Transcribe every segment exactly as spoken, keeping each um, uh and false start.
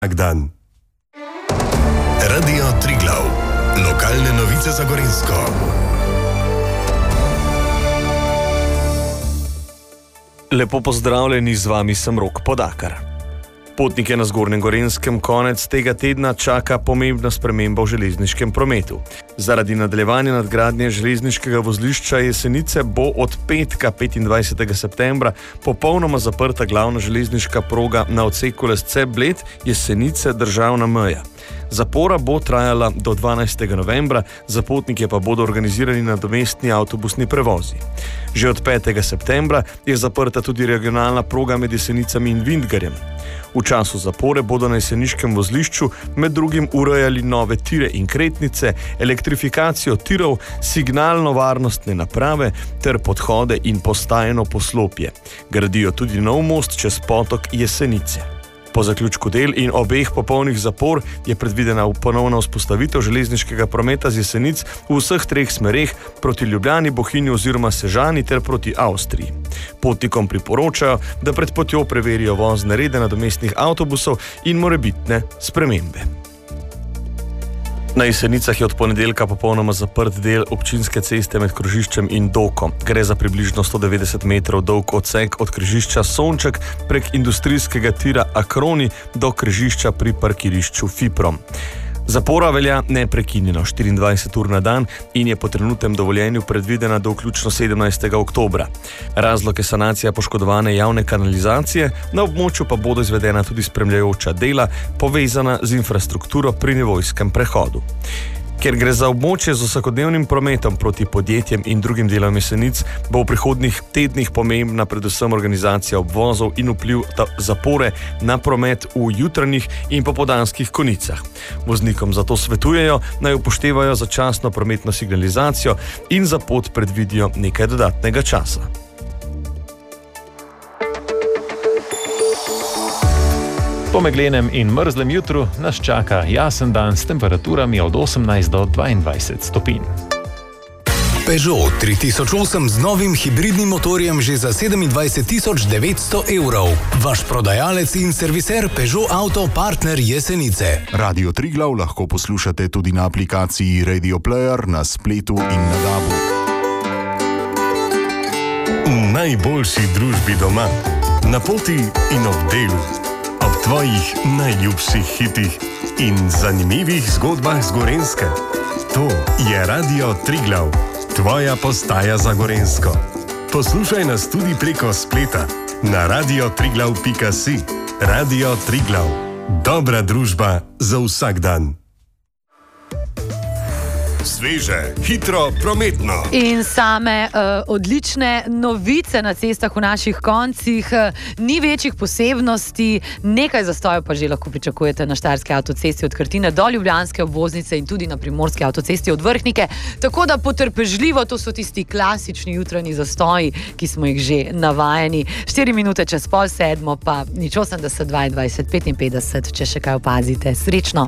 vsak dan. Radio Triglav. Lokalne novice za Gorenjsko. Lepo pozdravljeni, z vami sem Rok Podakar. Potnike na Zgornjem Gorenjskem konec tega tedna čaka pomembna sprememba v železniškem prometu. Zaradi nadaljevanja nadgradnje železniškega vozlišča Jesenice bo od petka petindvajsetega septembra popolnoma zaprta glavna železniška proga na odseku Lesce-Bled Jesenice državna meja. Zapora bo trajala do dvanajstega novembra, za potnike pa bodo organizirani nadomestni avtobusni prevozi. Že od petega septembra je zaprta tudi regionalna proga med Jesenicami in Vintgarjem. V času zapore bodo na jeseniškem vozlišču med drugim urejali nove tire in kretnice, elektrifikacijo tirov, signalno-varnostne naprave ter podhode in postajeno poslopje. Gradijo tudi nov most čez potok Jesenice. Po zaključku del in obeh popolnih zapor je predvidena ponovna vzpostavitev železniškega prometa z Jesenic v vseh treh smereh proti Ljubljani, Bohinji oziroma Sežani ter proti Avstriji. Potnikom priporočajo, da pred potjo preverijo vozne rede nadomestnih avtobusov in morebitne spremembe. Na Jesenicah je od ponedeljka popolnoma zaprt del občinske ceste med krožiščem in Dokom. Gre za približno sto devetdeset metrov dolg odsek od križišča Sonček prek industrijskega tira Akroni do križišča pri parkirišču Fiprom. Zapora velja neprekinjeno štiriindvajset ur na dan in je po trenutnem dovoljenju predvidena do vključno sedemnajstega oktobra. Razlog je sanacija poškodovane javne kanalizacije, na območju pa bodo izvedena tudi spremljajoča dela, povezana z infrastrukturo pri nevojskem prehodu. Ker gre za območje z vsakodnevnim prometom proti podjetjem in drugim delom Jesenic, bo v prihodnjih tednih pomembna predvsem organizacija obvozov in vpliv zapore na promet v jutranjih in popoldanskih konicah. Voznikom zato svetujejo, naj upoštevajo začasno prometno signalizacijo in za pot predvidijo nekaj dodatnega časa. Po meglenem in mrzlem jutru nas čaka jasen dan s temperaturami od osemnajst do dvaindvajset stopinj. Peugeot tri tisoč osem z novim hibridnim motorjem že za sedemindvajset tisoč devetsto evrov. Vaš prodajalec in serviser Peugeot Auto Partner Jesenice. Radio Triglav lahko poslušate tudi na aplikaciji Radio Player, na spletu in na dabu. V najboljši družbi doma, na poti in ob delu. Ob tvojih najljubših hitih in zanimivih zgodbah z Gorenjske. To je Radio Triglav, tvoja postaja za Gorenjsko. Poslušaj nas tudi preko spleta na radio triglav pika si. Radio Triglav, dobra družba za vsak dan. Sveže, hitro, prometno. In same uh, odlične novice na cestah v naših koncih. Ni večjih posebnosti, nekaj zastojev pa že lahko pričakujete na Štajerski avtocesti od Krtine do Ljubljanske obvoznice in tudi na Primorski avtocesti od Vrhnike. Tako da potrpežljivo, to so tisti klasični jutranji zastoji, ki smo jih že navajeni. Štiri minute čez pol sedmo, pa nič osemdeset, dvaindvajset, petinpetdeset, če še kaj opazite. Srečno!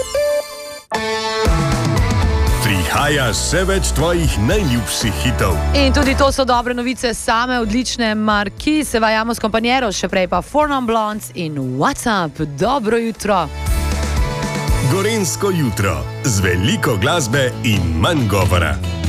Prihaja še več tvojih najljubših hitov. In tudi to so dobre novice, same odlične Marquis, se vajamo s kompanjero, še prej pa Four Non Blondes in What's Up, dobro jutro. Gorenjsko jutro, z veliko glasbe in manj govora.